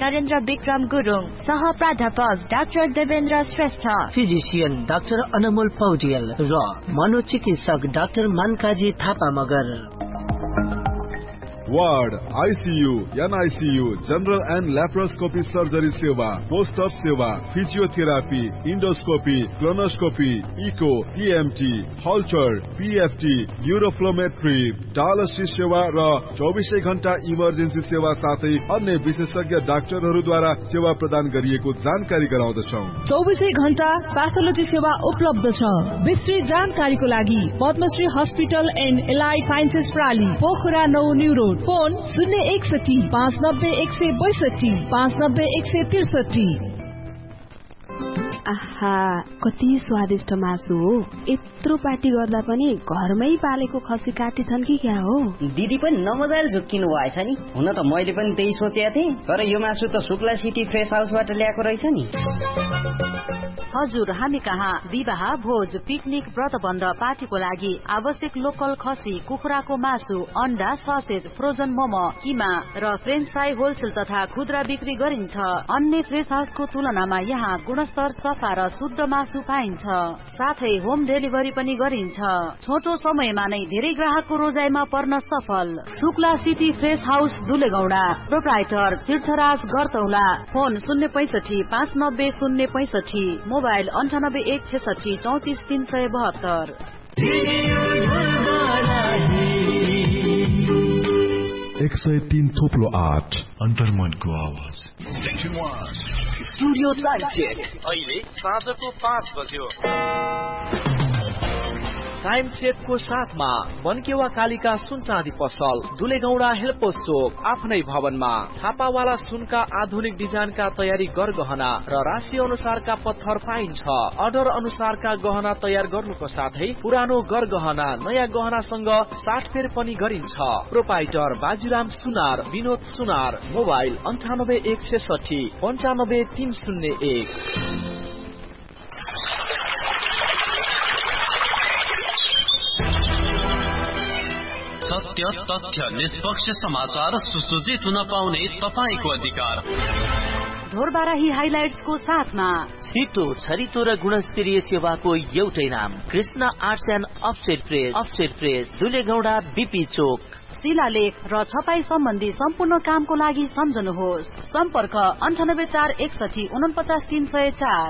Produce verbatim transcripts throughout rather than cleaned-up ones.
नरेन्द्र विक्रम गुरुङ, सह प्राध्यापक doctor Devendra Shrestha, physician doctor अनमोल पौडेल र मनोचिकित्सक doctor मानकाजी Thapa Magar. Ward, ICU, NICU, general and laparoscopy surgery सेवा, पोस्ट अप सेवा, physiotherapy, endoscopy, colonoscopy, eco, TMT, हल्चर, PFT, न्यूरोफ्लोमेट्री, dialysis सेवा र चौबिसै घण्टा इमर्जेन्सी सेवा साथै अन्य विशेषज्ञ डाक्टरहरूद्वारा सेवा प्रदान गरिएको जानकारी गराउँदछौँ। चौबिसै घण्टा प्याथोलोजी सेवा उपलब्ध छ। विस्तृत जानकारीको लागि Padmashri hospital and allied sciences प्राली, Pokhara नौ न्यू रोड। फोन शून्य एकसठी पाँच नब्बे एक सय बैसठी पाँच नब्बे एक सय त्रिसठी। आहा, कति स्वादिष्ट मासु हो। यत्रो पार्टी गर्दा पनि घरमै पालेको खसी काटिछन् कि क्या हो? दिदी पनि नमजाले झुक्किनु भएछ नि। हुन त मैले पनि त्यही सोचेको थिएँ, तर यो मासु त शुक्ला सिटी फ्रेस हाउसबाट ल्याएको रहेछ नि। हजुर, हामी कहाँ विवाह, भोज, पिकनिक, व्रतबन्ध, पार्टीको लागि आवश्यक लोकल खसी, कुखुराको मासु, अन्डा, ससेज, फ्रोजन मोमो, किमा र फ्रेन्च फ्राई होलसेल तथा खुद्रा बिक्री गरिन्छ। अन्य फ्रेस हाउसको तुलनामा यहाँ गुणस्तर, सफा र शुद्ध मासु पाइन्छ। साथै होम डेलिभरी पनि गरिन्छ। छोटो समयमा नै धेरै ग्राहकको रोजाइमा पर्न सफल। Shukla city fresh house, दुलेगौडा। Proprietor तीर्थराज गरतौला। फोन शून्य पैसठी पाँच नब्बे शून्य पैसठी, मोबाइल अन्ठानब्बे एक छेसठी चौतिस तीन सय बहत्तर। एक सय तीन थोप्लो आठ अन्तर्मनको आवाज। स्टुडियो टाइम चेक अहिले साँझको पाँच बज्यो। टाइम चेकको साथमा बनकेवा कालिका सुन चाँदी पसल, दुलेगौडा हेल्पोस चोक, आफ्नै भवनमा छापावाला सुनका आधुनिक डिजाइनका तयारी गरगहना र राशि अनुसारका पत्थर पाइन्छ। अर्डर अनुसारका गहना तयार गर्नुको साथै पुरानो गरगहना नयाँ गहनासँग साटफेर पनि गरिन्छ। प्रोपाइटर बाजीराम सुनार, विनोद सुनार। मोबाइल अन्ठानब्बे एक छेसठी पन्चानब्बे तीन शून्य एक। सत्य, तथ्य, निष्पक्ष समाचार सुसज्जित हुन पाउने तपाईको अधिकार। ढोरबाराही हाइलाइट्सको साथमा छिटो, छरितो र गुणस्तरीय सेवाको एउटै नाम, Krishna arts and offset press. Offset press, दुलेगौडा, BP चोक। शिलालेख र छपाई सम्बन्धी सम्पूर्ण कामको लागि सम्झनुहोस्। सम्पर्क अन्ठानब्बे चार एकसठी उनपचास तीन सय चार।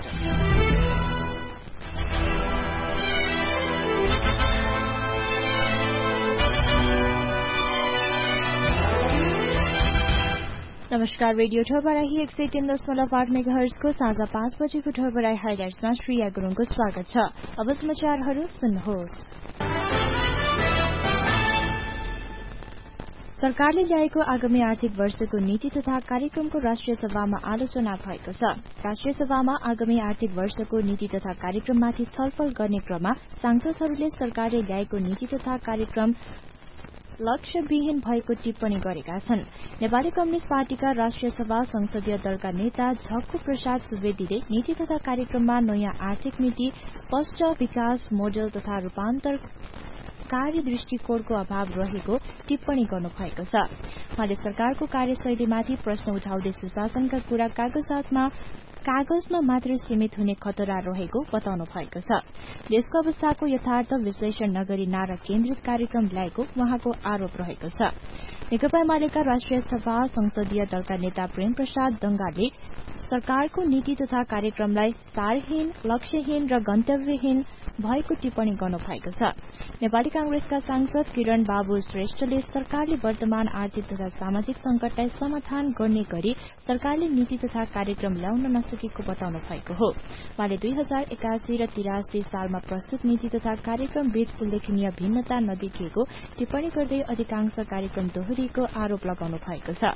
नमस्कार, रेडियो ढोरबाराही एक सय तीन दशमलव आठ मेगाहर्जको साँझ पाँच बजेको ढोरबाराही हाइलाइट्समा श्रेया गुरुङको स्वागत छ। अब समाचारहरू सुन्नुहोस्। सरकारले ल्याएको आगामी आर्थिक वर्षको नीति तथा कार्यक्रमको राष्ट्रिय सभामा आलोचना भएको छ। राष्ट्रिय सभामा आगामी आर्थिक वर्षको नीति तथा कार्यक्रममाथि छलफल गर्ने क्रममा सांसदहरूले सरकारले ल्याएको नीति तथा कार्यक्रम लक्ष्यविहीन भएको टिप्पणी गरेका छन्। नेपाली कम्युनिष्ट पार्टीका राष्ट्रिय सभा संसदीय दलका नेता झक्कु प्रसाद सुवेदीले नीति तथा कार्यक्रममा नयाँ आर्थिक नीति, स्पष्ट विकास मोडेल तथा रूपान्तर कार्य दृष्टिकोणको अभाव रहेको टिप्पणी गर्नुभएको छ। उहाँले सरकारको कार्यशैलीमाथि प्रश्न उठाउँदै सुशासनका कुरा कागजातमा कागजमा मात्रै सीमित हुने खतरा रहेको बताउनु भएको छ। देशको अवस्थाको यथार्थ विश्लेषण नगरी नारा केन्द्रित कार्यक्रम ल्याएको उहाँको आरोप रहेको छ। नेकपा एमालेका राष्ट्रिय सभा संसदीय दलका नेता प्रेम प्रसाद दंगालले सरकारको नीति तथा कार्यक्रमलाई सारहीन, लक्ष्यहीन र गन्तव्यहीन भएको टिप्पणी गर्नु भएको छ। नेपाली कांग्रेसका सांसद किरण बाबु श्रेष्ठले सरकारले वर्तमान आर्थिक तथा सामाजिक संकटलाई समाधान गर्ने गरी सरकारले नीति तथा कार्यक्रम ल्याउन नसकेको बताउनु भएको हो। उहाँले दुई हजार एकासी र तिरासी सालमा प्रस्तुत नीति तथा कार्यक्रम बीच उल्लेखनीय भिन्नता नदेखिएको टिप्पणी गर्दै अधिकांश कार्यक्रम दोहोरिएको आरोप लगाउनु भएको छ।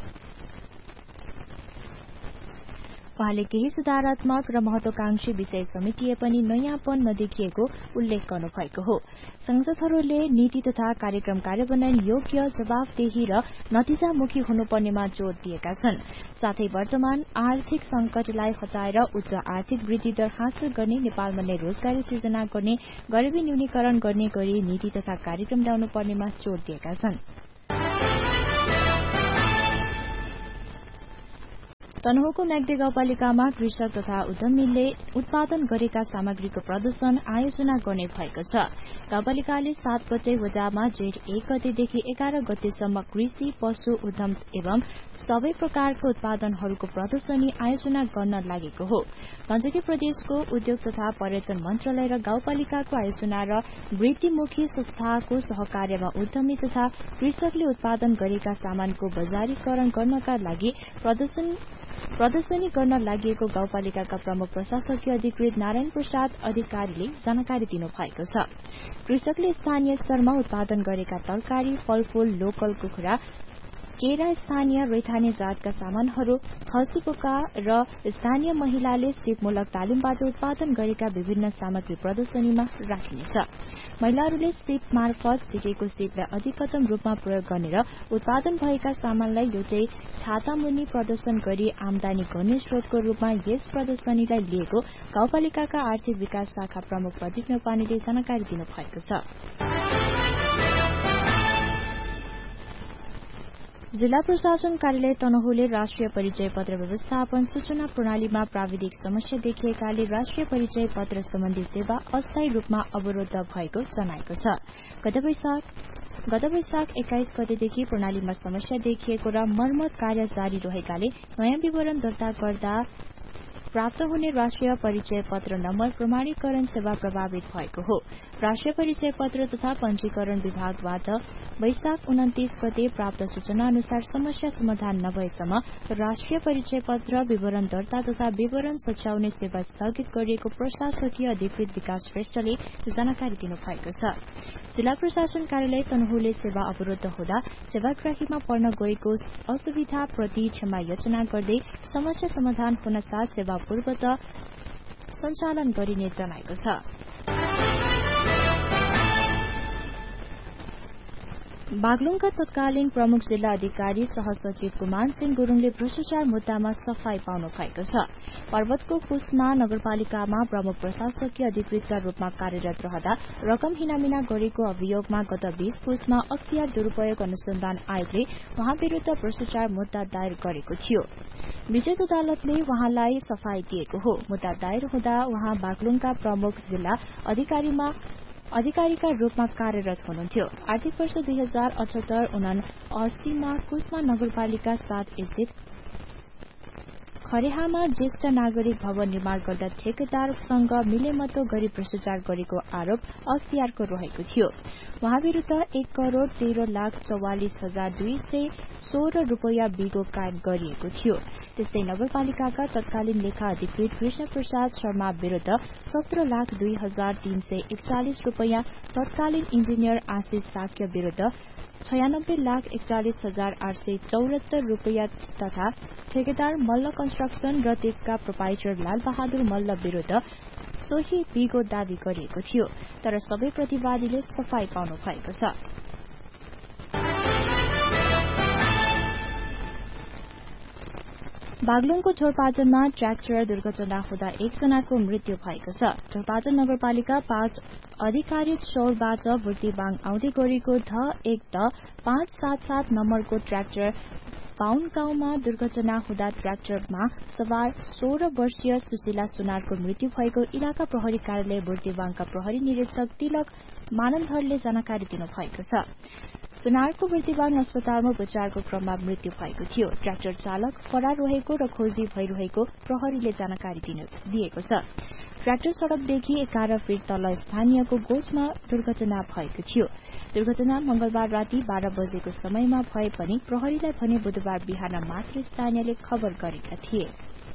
उहाँले केही सुधारात्मक र महत्वाकांक्षी विषय समेटिए पनि नयाँपन नदेखिएको उल्लेख गर्नुभएको हो। संसदहरूले नीति तथा कार्यक्रम कार्यान्वयन योग्य, जवाफदेही र नतिजामुखी हुनुपर्नेमा जोड़ दिएका छन्। साथै वर्तमान आर्थिक संकटलाई हटाएर उच्च आर्थिक वृद्धि दर हासिल गर्ने, नेपालमा नै रोजगारी सृजना गर्ने, गरिबी न्यूनीकरण गर्ने गरी नीति तथा कार्यक्रम ल्याउनु पर्नेमा जोड़ दिएका छन्। तनहुको म्याग्दी गाउँपालिकामा कृषक तथा उद्यमीले उत्पादन गरेका सामग्रीको प्रदर्शन आयोजना गर्ने भएको छ। गाउँपालिकाले सात गते वडामा जेठ एक गतेदेखि एघार गतेसम्म कृषि, पशु, उद्यम एवं सबै प्रकारको उत्पादनहरूको प्रदर्शनी आयोजना गर्न लागेको हो। पञ्चकी प्रदेशको उद्योग तथा पर्यटन मन्त्रालय र गाउँपालिकाको आयोजना र वृत्तिमुखी संस्थाको सहकार्यमा उद्यमी तथा कृषकले उत्पादन गरेका सामानको बजारीकरण गर्नका लागि प्रदर्शन प्रदर्शनी गर्न लागि गाउँपालिकाका प्रमुख प्रशासकीय अधिकृत नारायण प्रसाद अधिकारीले जानकारी दिनु भएको छ। कृषकले स्थानीय स्तरमा उत्पादन गरेका तरकारी, फलफूल, लोकल कुखुरा, केरा, स्थानीय रैथाने जातका सामानहरू, खसी पोका र स्थानीय महिलाले सिपमूलक तालिमबाट उत्पादन गरेका विभिन्न सामग्री प्रदर्शनीमा राखिनेछ। महिलाहरूले सिप मार्फत सिकेको सिपलाई अधिकतम रूपमा प्रयोग गर्ने र उत्पादन भएका सामानलाई एउटै छातामुनि प्रदर्शन गरी आमदानी गर्ने स्रोतको रूपमा यस प्रदर्शनीलाई लिएको गाउँपालिकाका आर्थिक विकास शाखा प्रमुख प्रदीप नेपानीले जानकारी दिनुभएको छ। जिल्ला प्रशासन कार्यालय तनहुले राष्ट्रिय परिचय पत्र व्यवस्थापन सूचना प्रणालीमा प्राविधिक समस्या देखिएकाले राष्ट्रिय परिचय पत्र सम्बन्धी सेवा अस्थायी रूपमा अवरोध भएको जनाएको छ। गत वैशाख गत वैशाख एक्काइस गतेदेखि प्रणालीमा समस्या देखिएको र मर्मत कार्य जारी रहेकाले नयाँ विवरण दर्ता गर्दा प्राप्त हुने राष्ट्रिय परिचय पत्र नम्बर प्रमाणीकरण सेवा प्रभावित भएको हो। राष्ट्रिय परिचय पत्र तथा पंजीकरण विभागबाट वैशाख उन्तीस गते प्राप्त सूचना अनुसार समस्या समाधान नभएसम्म राष्ट्रिय परिचय पत्र विवरण दर्ता तथा विवरण सच्याउने सेवा स्थगित गरिएको प्रशासकीय अधिकृत विकास श्रेष्ठले जानकारी दिनुभएको छ। जिल्ला प्रशासन कार्यालय तनहुले सेवा अवरुद्ध हुँदा सेवाग्राहीमा पर्न गएको असुविधा प्रति क्षमा याचना गर्दै समस्या समाधान हुन साथ सेवा पूर्वत सञ्चालन गरिने जनाएको छ। बागलुङका तत्कालीन प्रमुख जिल्ला अधिकारी सहसचिव कुमार सिंह गुरूङले भ्रष्टाचार मुद्दामा सफाई पाउनु भएको छ। पर्वतको कुस्मा नगरपालिकामा प्रमुख प्रशासकीय अधिकृतका रूपमा कार्यरत रहँदा रकम हिनामिना गरेको अभियोगमा गत बीस पुसमा अख्तियार दुरूपयोग अनुसन्धान आयोगले उहाँ विरूद्ध भ्रष्टाचार मुद्दा दायर गरेको थियो। विशेष अदालतले उहाँलाई सफाई दिएको हो। मुद्दा दायर हुँदा उहाँ बागलुङका प्रमुख जिल्ला अधिकारीमा अधिकारीका रूपमा कार्यरत हुनुहुन्थ्यो। आर्थिक वर्ष दुई हजार अठहत्तर उनासीमा कुस्मा नगरपालिका सात स्थित खरेहामा ज्येष्ठ नागरिक भवन निर्माण गर्दा ठेकेदारसँग मिलेमतो गरी भ्रष्टाचार गरेको आरोप अख्तियारको रहेको थियो। उहाँ विरूद्ध एक करोड़ तेह्र लाख चौवालिस हजार दुई सय सोह्र रूपियाँ बिगो कायम गरिएको थियो। त्यस्तै नगरपालिकाका तत्कालीन लेखा अधिकृत कृष्ण प्रसाद शर्मा विरूद्ध सत्र लाख दुई हजार तीन सय एकचालिस रूपियाँ, तत्कालीन इन्जिनियर आशिष साक्य विरूद्ध छयानब्बे लाख एकचालिस हजार आठ सय चौरात्तर रूपियाँ तथा ठेकेदार मल्ल कन्स्ट्रक्सन र त्यसका प्रोपाइटर लाल बहादुर मल्ल विरूद्ध सोही बिगो दावी गरिएको थियो। तर सबै प्रतिवादीले सफाई पाउनु भएको छ। बागलुङको झोरपाजनमा ट्र्याक्टर दुर्घटना हुँदा एकजनाको मृत्यु भएको छ। झोरपाजन नगरपालिका पाँच अधिकारित शौरबाट बुर्तिवाङ आउँदै गरेको ढ एक द पाँच सात सात नम्बरको ट्र्याक्टर बाहुन गाउँमा दुर्घटना हुँदा ट्र्याक्टरमा सवार सोह्र वर्षीय सुशीला सुनारको मृत्यु भएको इलाका प्रहरी कार्यालय बुर्तिवाङका प्रहरी निरीक्षक तिलक मानन्दरले जानकारी दिनुभएको छ। सुनारको बुर्तिवाङ अस्पतालमा उपचारको क्रममा मृत्यु भएको थियो। ट्र्याक्टर चालक फरार रहेको र खोजी भइरहेको प्रहरीले जानकारी दिएको छ। ट्र्याक्टर सड़कदेखि एघार फिट तल स्थानीयको गोठमा दुर्घटना भएको थियो। दुर्घटना मंगलबार राति बाह्र बजेको समयमा भए पनि प्रहरीलाई भने बुधबार बिहान मात्र स्थानीयले खबर गरेका थिए।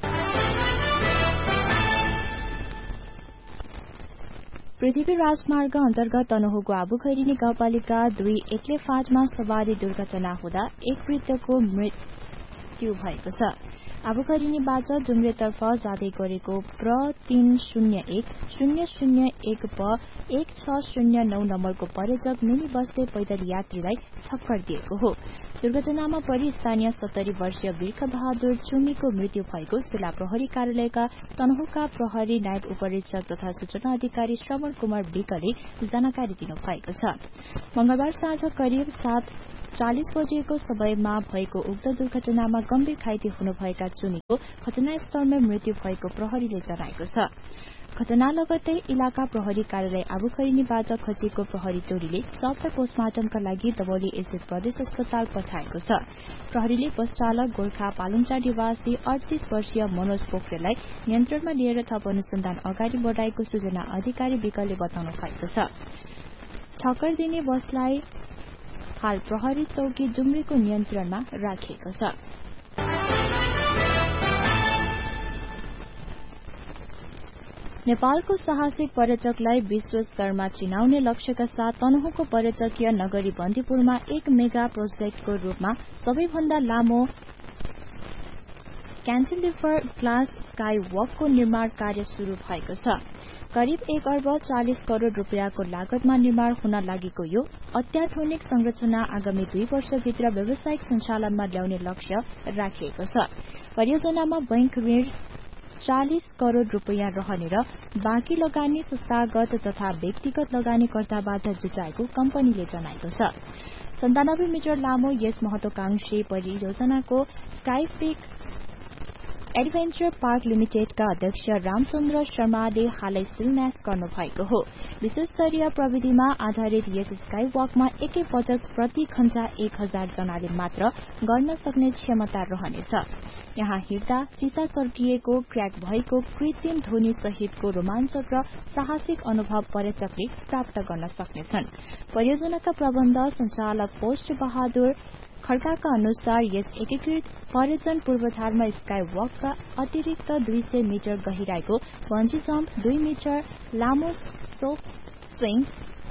पृथ्वी राजमार्ग अन्तर्गत तनहुको आबुखैरिनी गाउँपालिका दुई एक्ले फाँटमा सवारी दुर्घटना हुँदा एक वृद्धको मृत्यु भएको छ। आबुखैरिनीबाट जुम्रेतर्फ जाँदै गरेको प्र तीन शून्य एक शून्य शून्य एक प एक छ शून्य नौ नम्बरको पर्यटक मिनी बसले पैदल यात्रीलाई ठक्कर दिएको हो। दुर्घटनामा परि स्थानीय सत्तरी वर्षीय बिर्ख बहादुर चुमीको मृत्यु भएको जिल्ला प्रहरी कार्यालयका तनहुका प्रहरी नायब उपरीक्षक तथा सूचना अधिकारी श्रवण कुमार विकले जानकारी दिनुभएको छ। मंगलबार साँझ करिब सात चालिस बजेको समयमा भएको उक्त दुर्घटनामा गम्भीर घाइते हुनुभएका चुनेको घटनास्थलमै मृत्यु भएको प्रहरीले जनाएको छ। घटना लगत्तै इलाका प्रहरी कार्यालय आबुखैरीनीबाट खसिएको प्रहरी टोलीले शवलाई पोस्टमार्टमका लागि दवली एसिड प्रदेश अस्पताल पठाएको छ। प्रहरीले बस चालक गोर्खा पालुङचा निवासी अडतीस वर्षीय मनोज पोखरेललाई नियन्त्रणमा लिएर थप अनुसन्धान अगाडि बढाएको सूचना अधिकारी विकलले बताउनु भएको छ। ठक्कर दिने बसलाई हाल प्रहरी चौकी जुम्रीको नियन्त्रणमा राखिएको छ। नेपालको साहसिक पर्यटकलाई विश्व स्तरमा चिनाउने लक्ष्यका साथ तनहुँको पर्यटकीय नगरी बन्दीपुरमा एक मेगा प्रोजेक्टको रूपमा सबैभन्दा लामो क्यान्टिलिभर ग्लास स्काई वकको निर्माण कार्य शुरू भएको छ। करिब एक अर्ब चालिस करोड़ रूपियाँको लागतमा निर्माण हुन लागेको यो अत्याधुनिक संरचना आगामी दुई वर्षभित्र व्यावसायिक सञ्चालनमा ल्याउने लक्ष्य राखिएको छ। परियोजनामा बैंक ऋण चालिस करोड़ रूपियाँ रहने र बाँकी लगानी संस्थागत तथा व्यक्तिगत लगानीकर्ताबाट जुटाएको कम्पनीले जनाएको छ। सन्तानब्बे मिटर लामो यस महत्वाकांक्षी परियोजनाको स्काईपिक एडभेन्चर पार्क लिमिटेडका अध्यक्ष रामचन्द्र शर्माले हालै शिलान्यास गर्नु भएको हो। विश्वस्तरीय प्रविधिमा आधारित यस स्काई वकमा एकै पटक प्रति घण्टा एक हजार जनाले मात्र गर्न सक्ने क्षमता रहनेछ। यहाँ हिँड्दा सिसा चर्किएको क्र्याक भएको कृत्रिम ध्वनि सहितको रोमाञ्चक र साहसिक अनुभव पर्यटकले प्राप्त गर्न सक्नेछन्। परियोजनाका प्रबन्ध संचालक पोस्ट बहादुर खड्काका अनुसार यस एकीकृत पर्यटन पूर्वाधारमा स्काई वकका अतिरिक्त दुई सय मिटर गहिराईको बन्जी जम्प, दुई मिटर लामो सोप स्विङ,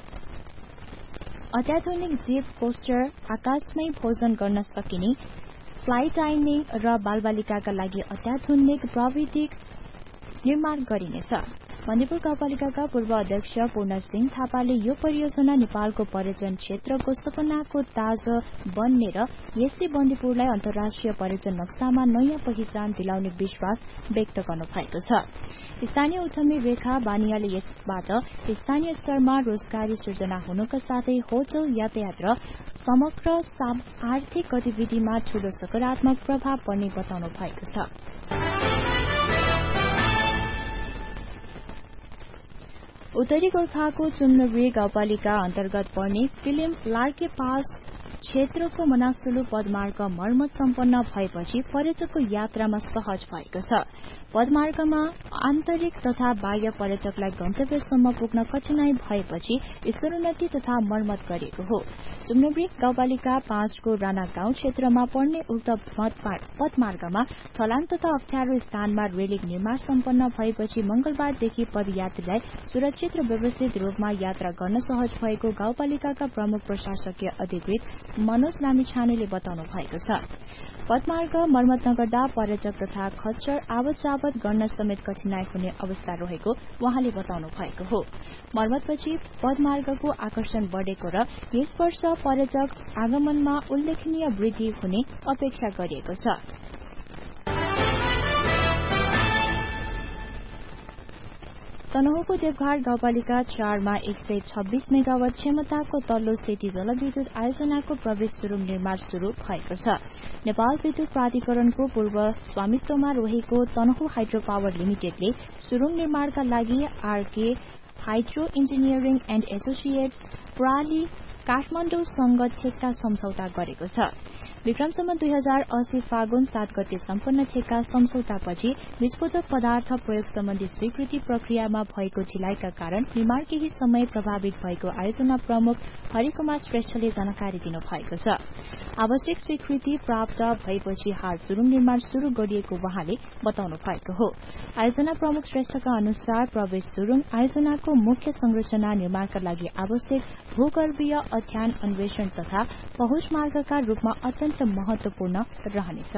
अत्याधुनिक जीप कोस्टर, आकाशमै भोजन गर्न सकिने फ्लाइ डाइनिङ र बालबालिकाका लागि अत्याधुनिक प्राविधिक निर्माण गरिनेछ। बन्दीपुर गाउँपालिकाका पूर्व अध्यक्ष पूर्ण सिंह थापाले यो परियोजना नेपालको पर्यटन क्षेत्रको सपनाको ताज बन्ने र यसले बन्दीपुरलाई अन्तर्राष्ट्रिय पर्यटन नक्सामा नयाँ पहिचान दिलाउने विश्वास व्यक्त गर्नु भएको छ। स्थानीय उद्यमी रेखा बानियाले यसबाट स्थानीय स्तरमा रोजगारी सृजना हुनुका साथै होटल, यातायात र समग्र आर्थिक गतिविधिमा ठूलो सकारात्मक प्रभाव पर्ने बताउनु भएको छ। उत्तरी गोर्खाको चुम्नब्री गाउँपालिका अन्तर्गत पर्ने फिल्म लार्के पास क्षेत्रको मनासुलु पदमार्ग मर्मत सम्पन्न भएपछि पर्यटकको यात्रामा सहज भएको छ। पदमार्गमा आन्तरिक तथा बाह्य पर्यटकलाई गन्तव्यसम्म पुग्न कठिनाई भएपछि स्तरोन्नति तथा मर्मत गरिएको हो। चुम्नब्री गाउँपालिका पाँचको राणा गाउँ क्षेत्रमा पर्ने उक्त पदमार्गमा ढलान तथा अप्ठ्यारो स्थानमा रेलिङ निर्माण सम्पन्न भएपछि मंगलबारदेखि पदयात्रीलाई सुरक्षित र व्यवस्थित रूपमा यात्रा गर्न सहज भएको गाउँपालिकाका प्रमुख प्रशासकीय अधिकृत मनोज लामिछानेले बताउनु भएको छ। पदमार्ग मर्मत नगर्दा पर्यटक तथा खच्चर आवत जावत गर्न समेत कठिनाई हुने अवस्था रहेको उहाँले बताउनु भएको हो। मर्मतपछि पदमार्गको आकर्षण बढ़ेको र यस वर्ष पर्यटक आगमनमा उल्लेखनीय वृद्धि हुने अपेक्षा गरिएको छ। तनहुँको देवघाट गाउँपालिका चारमा एक सय छब्बीस मेगावाट क्षमताको तल्लो सेती जलविद्युत आयोजनाको प्रवेश सुरुङ निर्माण शुरू भएको छ। नेपाल विद्युत प्राधिकरणको पूर्व स्वामित्वमा रहेको तनहुँ हाइड्रो पावर लिमिटेडले सुरुङ निर्माणका लागि RK hydro engineering and associates प्राली काठमाडौँसँग ठेक्का सम्झौता गरेको छ। विक्रमसम्म दुई हजार अस्सी फागुन सात गते सम्पन्न ठेक्का सम्झौतापछि विस्फोटक पदार्थ प्रयोग सम्बन्धी स्वीकृति प्रक्रियामा भएको ढिलाइका कारण निर्माण केही समय प्रभावित भएको आयोजना प्रमुख हरिकुमार श्रेष्ठले जानकारी दिनु भएको छ। आवश्यक स्वीकृति प्राप्त भएपछि हाल सुरुङ निर्माण शुरू गरिएको उहाँले बताउनु भएको हो। आयोजना प्रमुख श्रेष्ठका अनुसार प्रवेश सुरुङ आयोजनाको मुख्य संरचना निर्माणका लागि आवश्यक भूगर्भीय अध्ययन अन्वेषण तथा पहुँच मार्गका रूपमा अत्यन्त महत्वपूर्ण रहनेछ।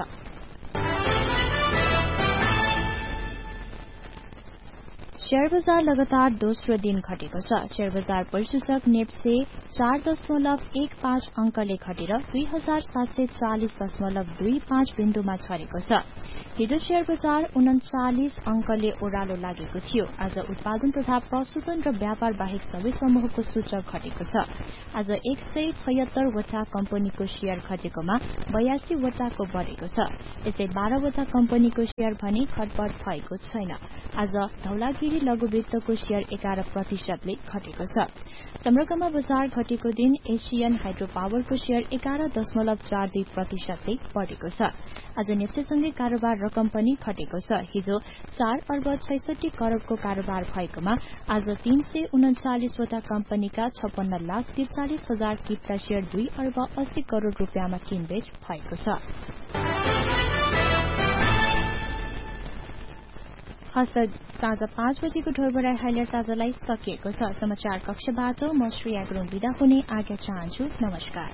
शेयर बजार लगातार दोस्रो दिन घटेको छ। शेयर बजार परिसूचक नेप्से चार दशमलव एक पाँच अंकले घटेर दुई हजार सात सय चालिस दशमलव दुई पाँच बिन्दुमा छरेको छ। हिजो शेयर बजार उन्चालिस अंकले ओह्रालो लागेको थियो। आज उत्पादन तथा प्रशोधन र व्यापार बाहेक सबै समूहको सूचक घटेको छ। आज एक सय छयत्तर वटा कम्पनीको शेयर घटेकोमा बयासी वटाको बढ़ेको छ। यस्तै बाह्र वटा कम्पनीको शेयर भने घटबढ भएको छैन। आज धौलागिरी लघु वित्तको शेयर एघार प्रतिशतले घटेको छ। समग्रमा बजार घटेको दिन एशियन हाइड्रो पावरको शेयर एघार दशमलव चार दुई प्रतिशतले बढ़ेको छ। आज नेप्सेसँगै कारोबार रकम पनि घटेको छ। हिजो चार अर्ब छैसठी करोड़को कारोबार भएकोमा आज तीन सय उन्चालिस वटा कम्पनीका छप्पन्न लाख त्रिचालिस हजार किप्टा शेयर दुई अर्ब अस्सी करोड़ रूपियाँमा किनबेच भएको छ। हस्त साँझ पाँच बजेको ढोरबराई हाइलाइट आजलाई सकिएको छ। समाचार कक्षबाट म श्रेया गुरुङ बिदा हुने आज्ञा चाहन्छु। नमस्कार।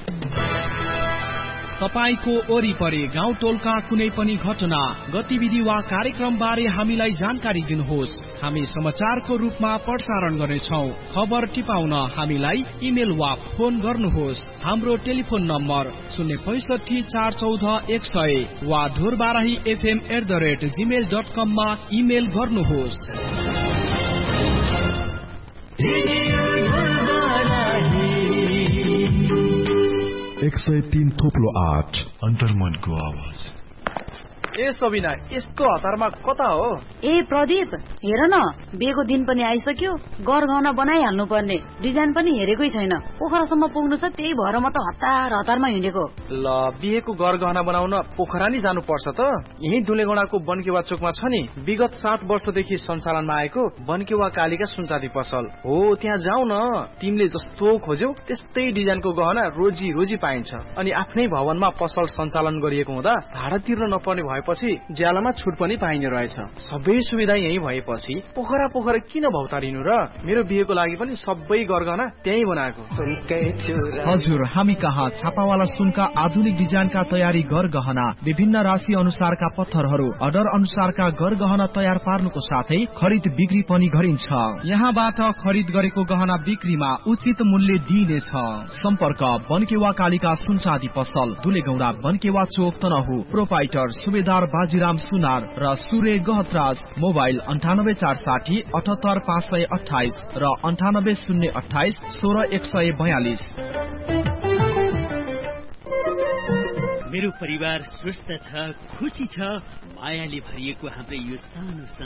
तपाईको वरिपरि गाउँ टोलका कुनै पनि घटना, गतिविधि वा कार्यक्रम बारे हामीलाई जानकारी दिनुहोस्। हामी समाचारको रूपमा प्रसारण गर्नेछौ। खबर टिपाउन हामीलाई इमेल वा फोन गर्नुहोस्। हाम्रो टेलिफोन नम्बर शून्य पैसठी चार चौध एक सय वा Dhorbarahi FM at the rate Gmail dot कम मा इमेल गर्नुहोस्। एक सय तीन थोप्लो आठ अन्तर्मनको आवाज। ए सबिना, यस्तो हतारमा कता हो? ए प्रदीप, हेर न, बिहेको दिन पनि आइसक्यो। गरगहना बनाइहाल्नु पर्ने, डिजाइन पनि हेरेकै छैन। पोखरासम्म पुग्नु छ, त्यही भएर म त हतार हतारमा हिँडेको। ल, बिहेको गरगहना बनाउन पोखरा नि जानु पर्छ त। यही दुलेगौडाको बनकेवा चोकमा छ नि, विगत सात वर्षदेखि सञ्चालनमा आएको बनकेवा कालिका सुनचाँदी पसल हो। त्यहाँ जाऊ न, तिमीले जस्तो खोज्यौ त्यस्तै डिजाइनको गहना रोजी रोजी पाइन्छ। अनि आफ्नै भवनमा पसल सञ्चालन गरिएको हुँदा भाडा तिर्न नपर्ने भए पछि ज्यालामा छुट पनि पाइने रहेछ। सबै सुविधा यही भएपछि पोखरा पोखरा किन भौतारिनु र? मेरो बिहेको लागि पनि सबै गरगहना त्यही बनाएको। हजुर, हामी कहाँ छापावाला सुनका आधुनिक डिजाइनका तयारी गरगहना, विभिन्न राशि अनुसारका पत्थरहरू, अर्डर अनुसारका गरगहना तयार पार्नुको साथै खरिद बिक्री पनि गरिन्छ। यहाँबाट खरिद गरेको गहना बिक्रीमा उचित मूल्य दिइनेछ। सम्पर्क बनकेवा कालिका सुनचाँदी पसल, दुलेगौडा, बनकेवा चोक, तनहु। प्रोपाइटर सुबेदार बाजीराम सुनार र सूर्य गहतराज। मोबाइल अन्ठानब्बे चार साठी अठहत्तर पाँच सय अठाइस र अन्ठानब्बे शून्य अठाइस सोह्र एक सय बयालिस। मेरो परिवार स्वस्थ छ, खुसी छ, मायाले भरिएको हाम्रो यो सानो